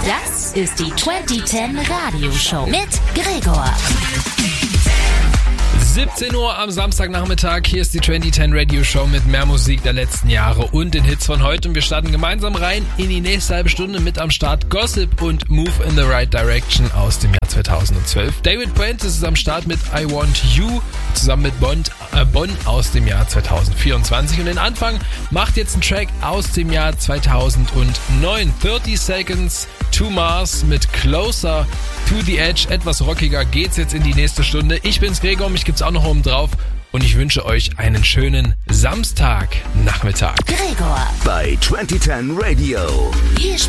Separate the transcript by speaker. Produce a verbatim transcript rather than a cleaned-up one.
Speaker 1: Das ist die zwanzig zehn Radioshow mit Gregor.
Speaker 2: siebzehn Uhr am Samstagnachmittag. Hier ist die zwanzig zehn Radio Show mit mehr Musik der letzten Jahre und den Hits von heute. Und wir starten gemeinsam rein in die nächste halbe Stunde mit am Start Gossip und Move in the Right Direction aus dem Jahr zweitausendzwölf. David Prentice ist am Start mit I Want You zusammen mit Bond, äh, Bonn aus dem Jahr zweitausendvierundzwanzig. Und den Anfang macht jetzt ein Track aus dem Jahr zweitausendneun. dreißig Seconds to Mars mit Closer to the Edge. Etwas rockiger geht's jetzt in die nächste Stunde. Ich bin's Gregor, mich gibt's auch noch oben drauf und ich wünsche euch einen schönen Samstagnachmittag.
Speaker 1: Gregor
Speaker 3: bei zwanzig zehn Radio.
Speaker 1: Hier